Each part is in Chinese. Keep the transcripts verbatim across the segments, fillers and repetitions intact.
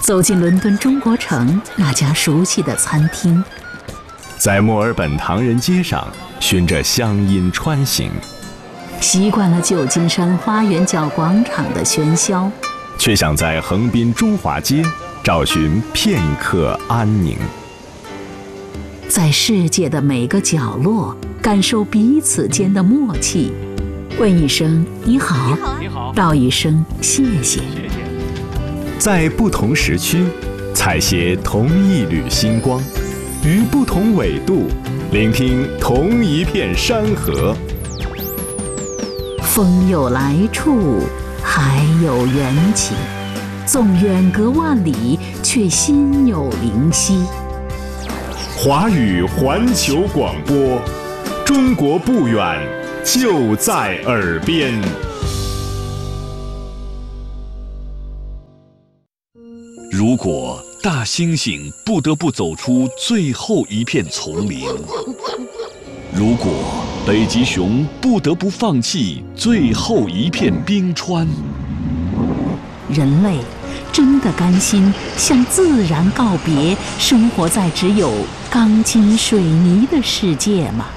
走进伦敦中国城那家熟悉的餐厅， 在墨尔本唐人街上循着乡音穿行， 习惯了旧金山花园角广场的喧嚣， 却想在横滨中华街找寻片刻安宁。 在世界的每个角落感受彼此间的默契，问一声你好， 你好， 道一声谢谢。 在不同时区采撷同一缕星光，于不同纬度聆听同一片山河。 风有来处，海有缘起，纵远隔万里，却心有灵犀。 华语环球广播，中国不远，就在耳边。 如果大猩猩不得不走出最后一片丛林，如果北极熊不得不放弃最后一片冰川， 人类真的甘心向自然告别，生活在只有钢筋水泥的世界吗？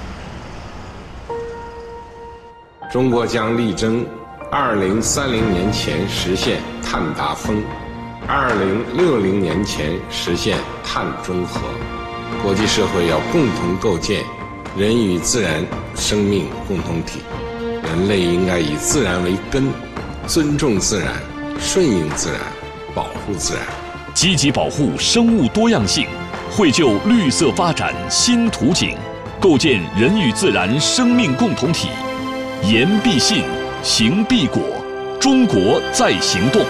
中国将力争二零三零年前实现碳达峰，二零六零年前实现碳中和。国际社会要共同构建人与自然生命共同体，人类应该以自然为根，尊重自然，顺应自然，保护自然， 积极保护生物多样性，绘就绿色发展新图景，构建人与自然生命共同体。言必信，行必果，中国在行动。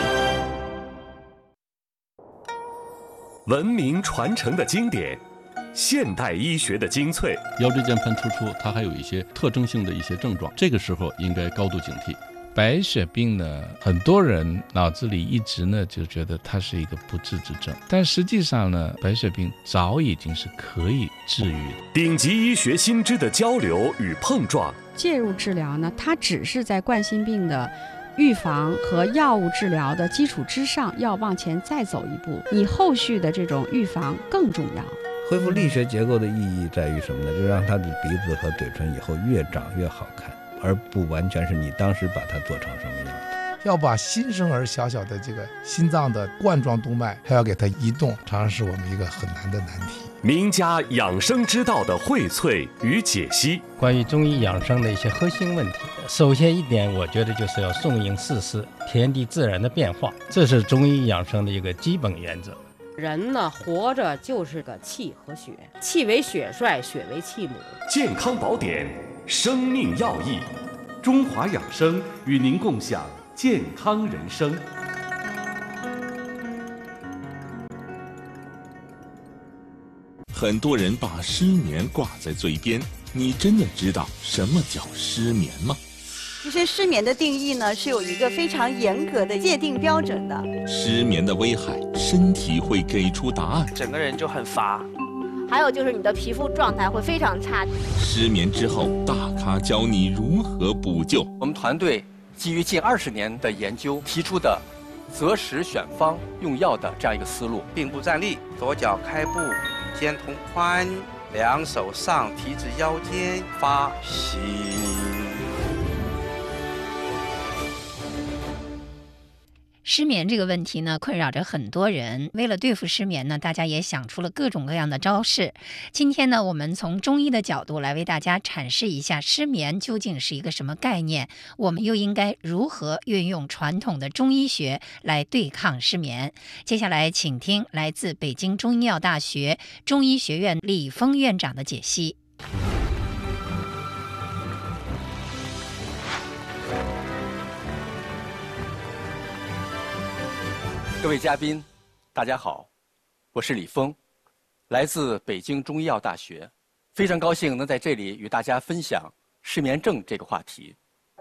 文明传承的经典，现代医学的精粹。 腰椎间盘突出，它还有一些特征性的一些症状，这个时候应该高度警惕。白血病呢，很多人脑子里一直呢就觉得它是一个不治之症，但实际上呢，白血病早已经是可以治愈的。 顶级医学新知的交流与碰撞， 介入治疗呢，它只是在冠心病的预防和药物治疗的基础之上，要往前再走一步，你后续的这种预防更重要。 恢复力学结构的意义在于什么呢？就让他的鼻子和嘴唇以后越长越好看，而不完全是你当时把它做成什么样子。 要把新生儿小小的这个心脏的冠状动脉还要给它移动，常常是我们一个很难的难题。 名家养生之道的荟萃与解析， 关于中医养生的一些核心问题，首先一点，我觉得就是要顺应四时，天地自然的变化，这是中医养生的一个基本原则。 人呢，活着就是个气和血，气为血帅，血为气母。 健康宝典，生命要义，中华养生与您共享健康人生。 很多人把失眠挂在嘴边，你真的知道什么叫失眠吗？ 其实失眠的定义呢，是有一个非常严格的界定标准的。 失眠的危害，身体会给出答案， 整个人就很乏。 还有就是你的皮肤状态会非常差。 失眠之后，大咖教你如何补救。 我们团队基于近二十年的研究提出的择时选方用药的这样一个思路。 并步站立，左脚开步，肩同宽，两手上提至腰间，发吸。 失眠这个问题呢，困扰着很多人。为了对付失眠呢，大家也想出了各种各样的招式。今天呢，我们从中医的角度来为大家阐释一下失眠究竟是一个什么概念，我们又应该如何运用传统的中医学来对抗失眠。接下来请听来自北京中医药大学中医学院李峰院长的解析。 各位嘉宾，大家好，我是李峰，来自北京中医药大学，非常高兴能在这里与大家分享失眠症这个话题。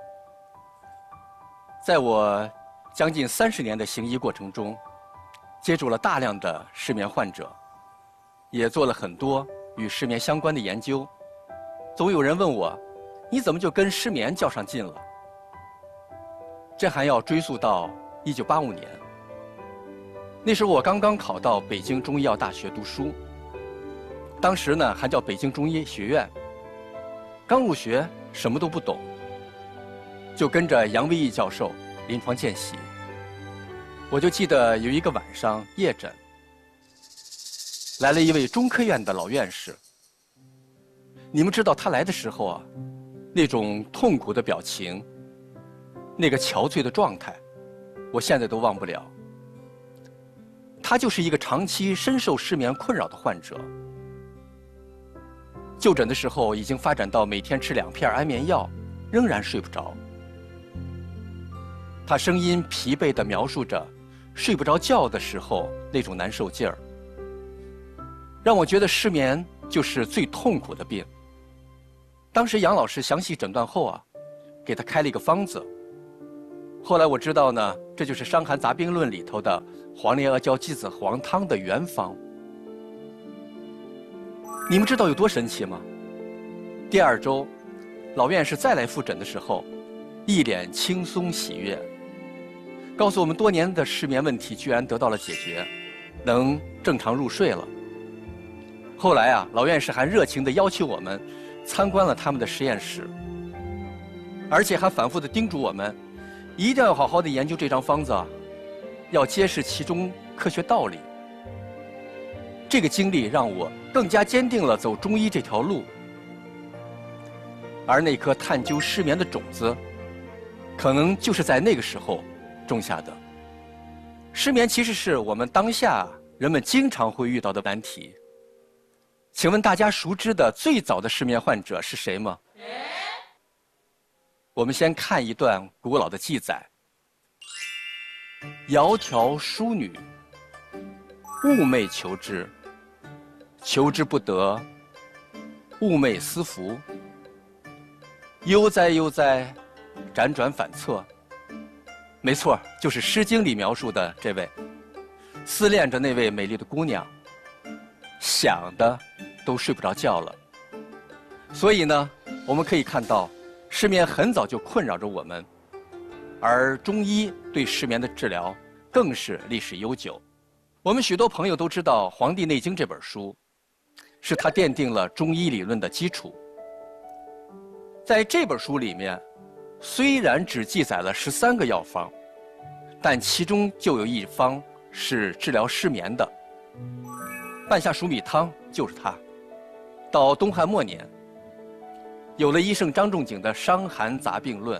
在我将近三十年的行医过程中，接触了大量的失眠患者，也做了很多与失眠相关的研究。总有人问我，你怎么就跟失眠较上劲了？这还要追溯到一九八五年。 那时候我刚刚考到北京中医药大学读书，当时呢还叫北京中医学院。刚入学，什么都不懂，就跟着杨维义教授临床见习。我就记得有一个晚上夜诊，来了一位中科院的老院士。你们知道他来的时候啊，那种痛苦的表情，那个憔悴的状态，我现在都忘不了。他就是一个长期深受失眠困扰的患者，就诊的时候已经发展到每天吃两片安眠药，仍然睡不着。他声音疲惫地描述着睡不着觉的时候那种难受劲儿，让我觉得失眠就是最痛苦的病。当时杨老师详细诊断后啊，给他开了一个方子。后来我知道呢，这就是《伤寒杂病论》里头的黄连阿胶鸡子黄汤的原方。你们知道有多神奇吗？第二周，老院士再来复诊的时候，一脸轻松喜悦，告诉我们多年的失眠问题居然得到了解决，能正常入睡了。后来啊，老院士还热情地要求我们参观了他们的实验室，而且还反复地叮嘱我们一定要好好的研究这张方子啊，要揭示其中科学道理。这个经历让我更加坚定了走中医这条路，而那颗探究失眠的种子，可能就是在那个时候种下的。失眠其实是我们当下人们经常会遇到的难题。请问大家熟知的最早的失眠患者是谁吗？我们先看一段古老的记载：窈窕淑女，寤寐求之，求之不得，寤寐思服。悠哉悠哉，辗转反侧。没错，就是《诗经》里描述的这位，思恋着那位美丽的姑娘，想的都睡不着觉了。所以呢，我们可以看到，失眠很早就困扰着我们，而中医对失眠的治疗更是历史悠久。我们许多朋友都知道《黄帝内经》这本书，是它奠定了中医理论的基础。在这本书里面，虽然只记载了十三个药方，但其中就有一方是治疗失眠的。半夏熟米汤就是它。到东汉末年，有了医圣张仲景的《伤寒杂病论》，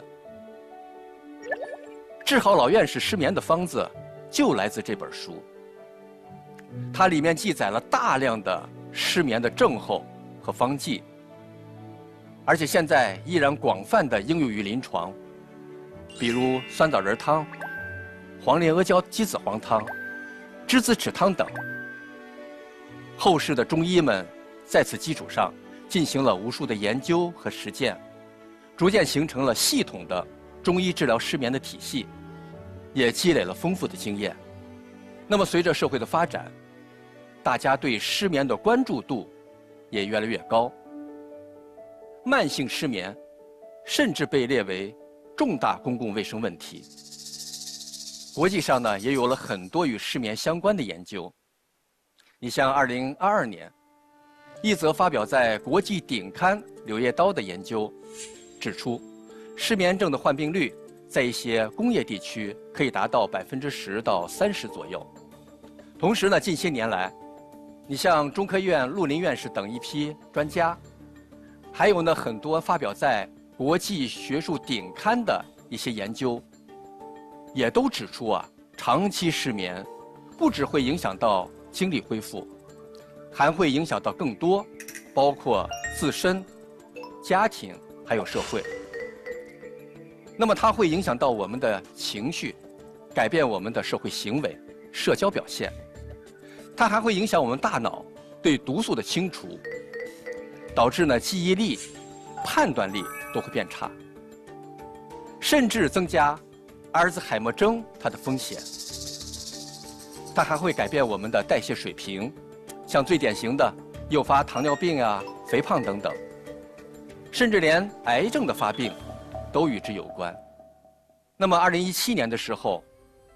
治好老院士失眠的方子就来自这本书。它里面记载了大量的失眠的症候和方剂，而且现在依然广泛的应用于临床，比如酸枣仁汤、黄连阿胶鸡子黄汤、栀子豉汤等。后世的中医们在此基础上进行了无数的研究和实践，逐渐形成了系统的中医治疗失眠的体系，也积累了丰富的经验。那么随着社会的发展，大家对失眠的关注度也越来越高。慢性失眠甚至被列为重大公共卫生问题。国际上呢，也有了很多与失眠相关的研究。你像二零二二年，一则发表在国际顶刊《柳叶刀》的研究指出，失眠症的患病率在一些工业地区可以达到百分之十到三十左右。同时呢，近些年来，你像中科院陆林院士等一批专家，还有呢很多发表在国际学术顶刊的一些研究，也都指出啊，长期失眠不只会影响到精力恢复，还会影响到更多，包括自身、家庭还有社会。那么它会影响到我们的情绪，改变我们的社会行为、社交表现。它还会影响我们大脑对毒素的清除，导致呢记忆力、判断力都会变差，甚至增加阿尔兹海默症它的风险。它还会改变我们的代谢水平，像最典型的诱发糖尿病啊、肥胖等等，甚至连癌症的发病都与之有关。那么二零一七年的时候，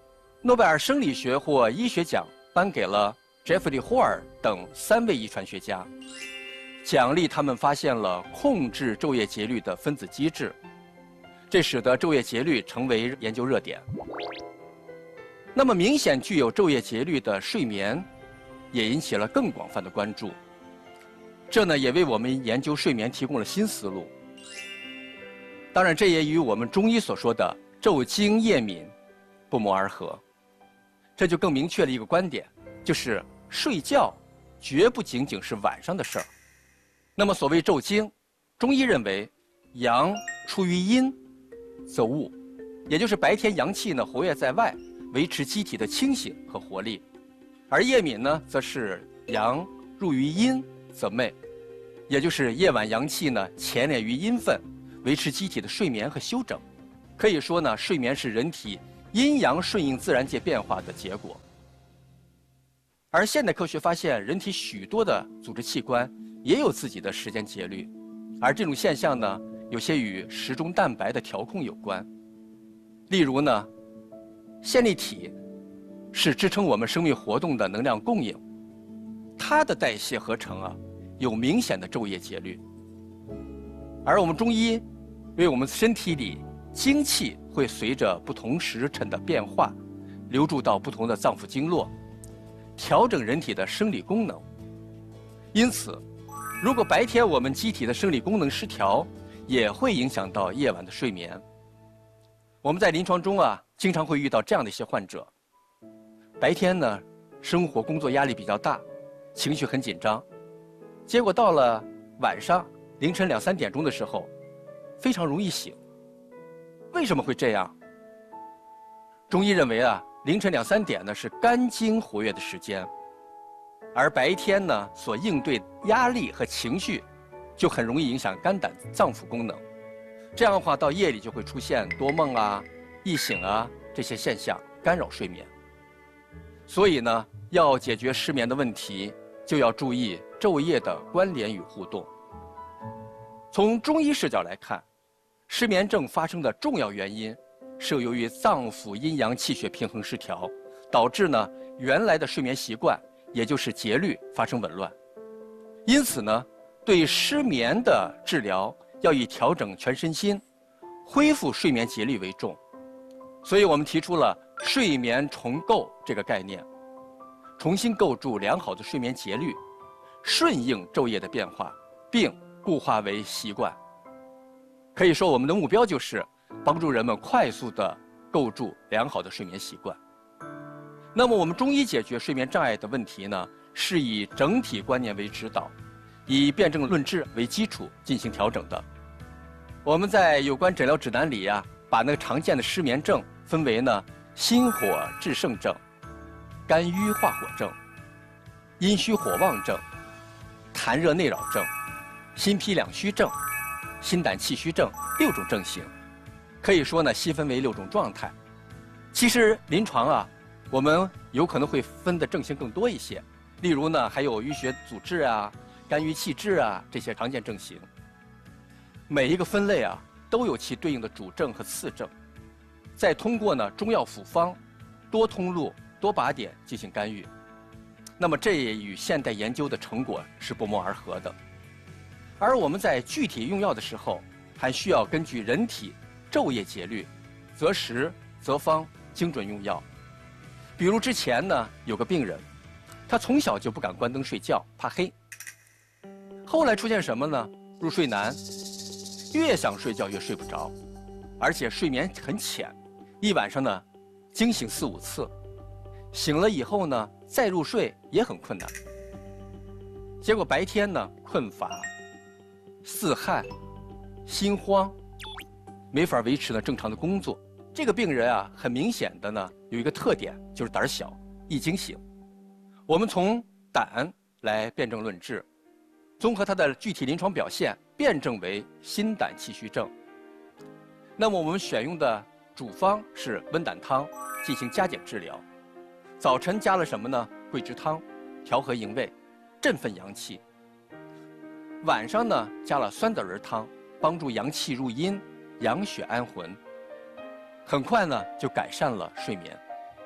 诺贝尔生理学或医学奖颁给了杰弗里·霍尔等三位遗传学家，奖励他们发现了控制昼夜节律的分子机制，这使得昼夜节律成为研究热点。那么明显具有昼夜节律的睡眠，也引起了更广泛的关注。这呢，也为我们研究睡眠提供了新思路。当然，这也与我们中医所说的昼经夜敏不谋而合。这就更明确了一个观点，就是睡觉绝不仅仅是晚上的事儿。那么所谓昼经，中医认为阳出于阴则物，也就是白天阳气呢活跃在外，维持机体的清醒和活力；而夜敏呢，则是阳入于阴则寐，也就是夜晚阳气呢潜敛于阴分，维持机体的睡眠和休整。可以说呢，睡眠是人体阴阳顺应自然界变化的结果。而现代科学发现，人体许多的组织器官也有自己的时间节律，而这种现象呢，有些与时钟蛋白的调控有关。例如呢，线粒体是支撑我们生命活动的能量供应，它的代谢合成啊，有明显的昼夜节律。而我们中医为我们身体里精气会随着不同时辰的变化，流注到不同的脏腑经络，调整人体的生理功能。因此，如果白天我们机体的生理功能失调，也会影响到夜晚的睡眠。我们在临床中啊，经常会遇到这样的一些患者：白天呢，生活工作压力比较大，情绪很紧张，结果到了晚上凌晨两三点钟的时候，非常容易醒。为什么会这样？中医认为啊，凌晨两三点呢是肝经活跃的时间，而白天呢所应对压力和情绪，就很容易影响肝胆脏腑功能。这样的话，到夜里就会出现多梦啊、易醒啊这些现象，干扰睡眠。所以呢，要解决失眠的问题，就要注意昼夜的关联与互动。从中医视角来看，失眠症发生的重要原因是由于脏腑阴阳气血平衡失调，导致呢原来的睡眠习惯，也就是节律发生紊乱。因此呢，对失眠的治疗要以调整全身心、恢复睡眠节律为重。所以我们提出了睡眠重构这个概念，重新构筑良好的睡眠节律，顺应昼夜的变化，并固化为习惯。可以说，我们的目标就是帮助人们快速地构筑良好的睡眠习惯。那么，我们中医解决睡眠障碍的问题呢，是以整体观念为指导，以辩证论治为基础进行调整的。我们在有关诊疗指南里呀、啊，把那个常见的失眠症分为呢心火炽盛症、肝郁化火症、阴虚火旺症、痰热内扰症、心脾两虚症、心胆气虚症六种症型，可以说呢细分为六种状态。其实临床啊，我们有可能会分的症型更多一些，例如呢还有淤血阻滞啊、肝郁气滞啊这些常见症型。每一个分类啊都有其对应的主症和次症，再通过呢中药复方、多通路、多靶点进行干预。那么这也与现代研究的成果是不谋而合的。而我们在具体用药的时候，还需要根据人体昼夜节律，择时择方，精准用药。比如之前呢，有个病人，他从小就不敢关灯睡觉，怕黑。后来出现什么呢？入睡难，越想睡觉越睡不着，而且睡眠很浅，一晚上呢惊醒四五次，醒了以后呢再入睡也很困难。结果白天呢困乏、四汗、心慌，没法维持呢正常的工作。这个病人啊，很明显的呢有一个特点，就是胆小，易惊醒。我们从胆来辩证论治，综合他的具体临床表现，辩证为心胆气虚症。那么我们选用的主方是温胆汤，进行加减治疗。早晨加了什么呢？桂枝汤，调和营卫，振奋阳气。晚上呢，加了酸枣仁汤，帮助阳气入阴，养血安魂。很快呢，就改善了睡眠。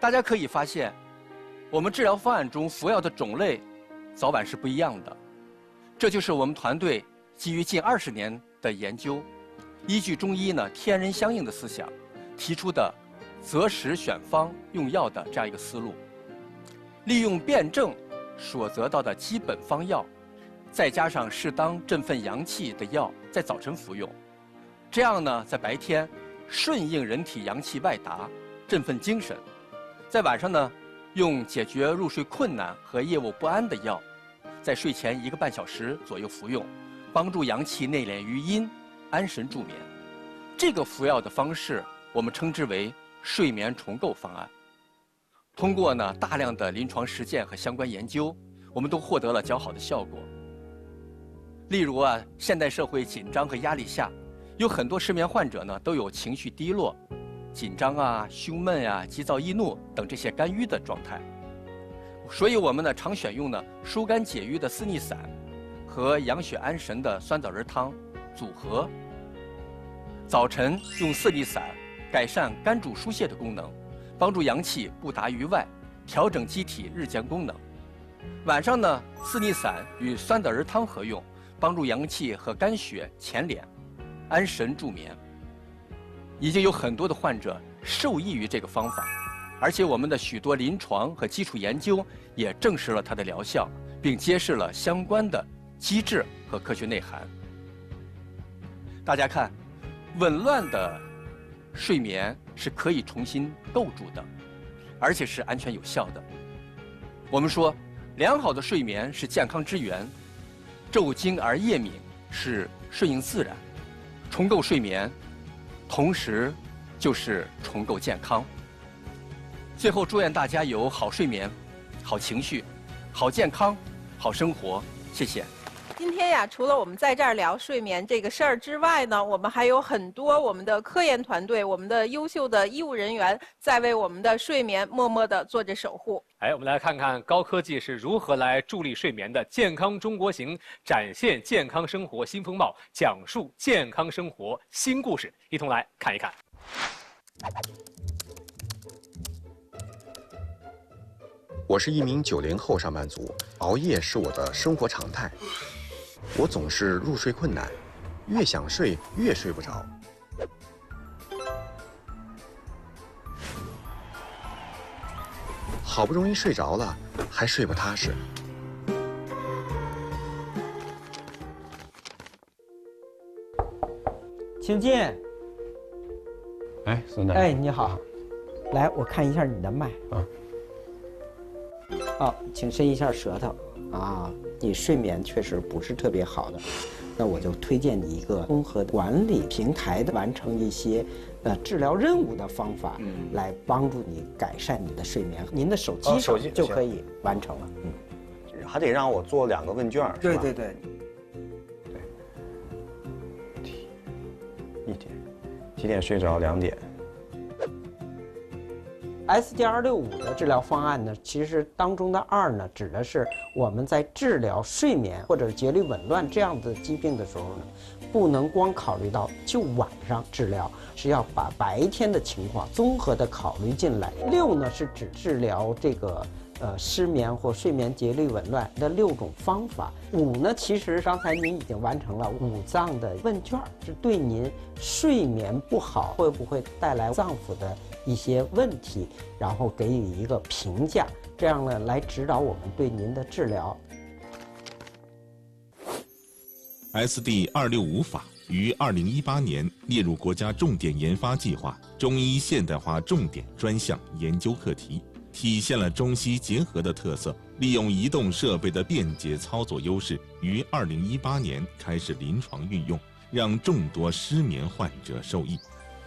大家可以发现，我们治疗方案中服药的种类早晚是不一样的。这就是我们团队基于近二十年的研究，依据中医呢天人相应的思想，提出的择时选方用药的这样一个思路，利用辩证所得到的基本方药，再加上适当振奋阳气的药，在早晨服用，这样呢在白天顺应人体阳气外达，振奋精神；在晚上呢，用解决入睡困难和夜卧不安的药，在睡前一个半小时左右服用，帮助阳气内敛于阴，安神助眠。这个服药的方式，我们称之为睡眠重构方案。通过呢大量的临床实践和相关研究，我们都获得了较好的效果。例如啊，现代社会紧张和压力下，有很多失眠患者呢都有情绪低落、紧张啊、胸闷啊、急躁易怒等这些肝郁的状态。所以我们呢常选用呢疏肝解郁的四逆散和养血安神的酸枣仁汤组合。早晨用四逆散改善肝主疏泄的功能，帮助阳气不达于外，调整机体日间功能。晚上呢，四逆散与酸枣仁汤合用，帮助阳气和肝血潜敛，安神助眠。已经有很多的患者受益于这个方法，而且我们的许多临床和基础研究也证实了它的疗效，并揭示了相关的机制和科学内涵。大家看，紊乱的睡眠是可以重新构筑的，而且是安全有效的。我们说，良好的睡眠是健康之源，昼精而夜敏是顺应自然，重构睡眠，同时就是重构健康。最后，祝愿大家有好睡眠、好情绪、好健康、好生活。谢谢。 今天呀，除了我们在这儿聊睡眠这个事儿之外呢，我们还有很多我们的科研团队、我们的优秀的医务人员在为我们的睡眠默默地做着守护。 哎，我们来看看高科技是如何来助力睡眠的。健康中国行展现健康生活新风貌，讲述健康生活新故事，一同来看一看。 我是一名九零后上班族，熬夜是我的生活常态。我总是入睡困难，越想睡越睡不着。好不容易睡着了，还睡不踏实。 请进。 哎，孙大夫。 哎，你好，来，我看一下你的脉啊。好，请伸一下舌头啊。你睡眠确实不是特别好的，那我就推荐你一个综合管理平台的，完成一些呃治疗任务的方法，嗯，来帮助你改善你的睡眠。您的手机上手机就可以完成了，嗯， 还得让我做两个问卷， 对对对， 对，一点，几点睡着？两点。 S D 二六五的治疗方案呢，其实当中的二呢，指的是我们在治疗睡眠或者节律紊乱这样的疾病的时候呢，不能光考虑到就晚上治疗，是要把白天的情况综合的考虑进来。六呢是指治疗这个呃失眠或睡眠节律紊乱的六种方法。五呢，其实刚才您已经完成了五脏的问卷，是对您睡眠不好会不会带来脏腑的一些问题，然后给予一个评价，这样呢来指导我们对您的治疗。 S D 二六五法于二零一八年列入国家重点研发计划中医现代化重点专项研究课题，体现了中西结合的特色，利用移动设备的便捷操作优势，于二零一八年开始临床运用，让众多失眠患者受益。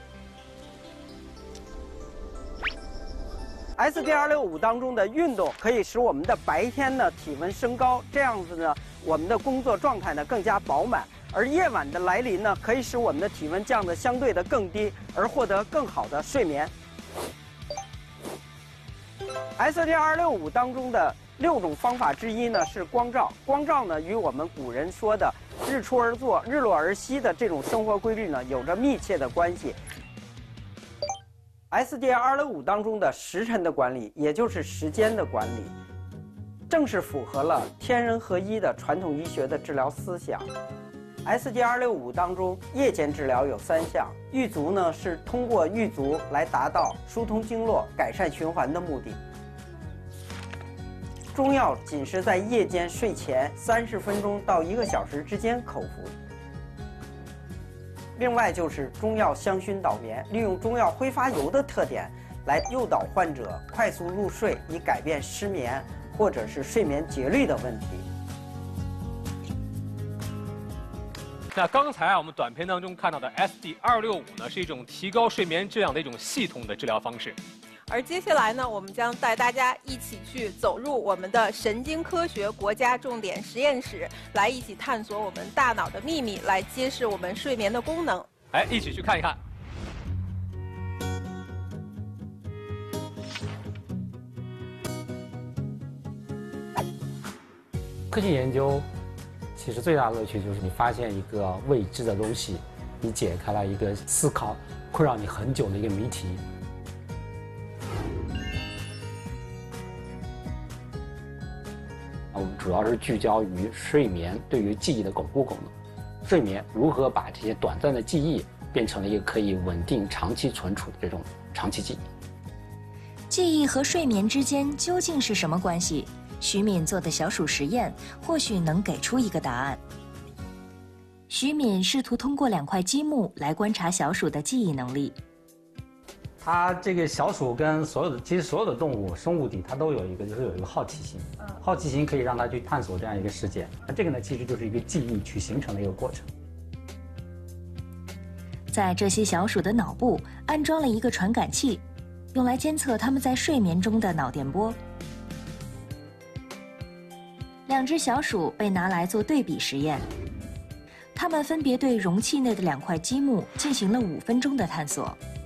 S D 二六五当中的运动可以使我们的白天呢体温升高，这样子呢我们的工作状态呢更加饱满，而夜晚的来临呢可以使我们的体温降得相对的更低，而获得更好的睡眠。S D 二六五当中的六种方法之一呢是光照，光照呢与我们古人说的日出而作、日落而息的这种生活规律呢有着密切的关系。 S D 二六五当中的时辰的管理，也就是时间的管理，正是符合了天人合一的传统医学的治疗思想。S D 二六五当中，夜间治疗有三项，狱足呢是通过狱足来达到疏通经络、改善循环的目的。中药仅是在夜间睡前三十分钟到一个小时之间口服。另外就是中药香薰导眠，利用中药挥发油的特点来诱导患者快速入睡，以改变失眠或者是睡眠节律的问题。 那刚才啊，我们短片当中看到的 S D 二六五呢，是一种提高睡眠质量的一种系统的治疗方式。 而接下来呢，我们将带大家一起去走入我们的神经科学国家重点实验室，来一起探索我们大脑的秘密，来揭示我们睡眠的功能。 哎，一起去看一看。 科学研究其实最大的乐趣就是你发现一个未知的东西，你解开了一个思考困扰你很久的一个谜题。我们主要是聚焦于睡眠对于记忆的巩固功能，睡眠如何把这些短暂的记忆变成了一个可以稳定长期存储的这种长期记忆。 记忆和睡眠之间究竟是什么关系？徐敏做的小鼠实验或许能给出一个答案。徐敏试图通过两块积木来观察小鼠的记忆能力。 它这个小鼠跟所有的其实所有的动物生物体，它都有一个就是有一个好奇心，好奇心可以让它去探索这样一个世界。那这个呢，其实就是一个记忆去形成的一个过程。 在这些小鼠的脑部安装了一个传感器，用来监测它们在睡眠中的脑电波。两只小鼠被拿来做对比实验，它们分别对容器内的两块积木进行了五分钟的探索。